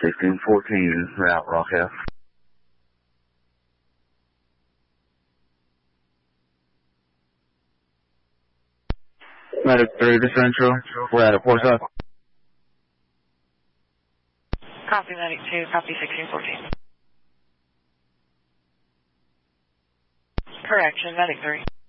1614, route Rock F. Medic 3 to Central. We're at a Port South. Copy, Medic 2, copy 1614. Correction, Medic 3.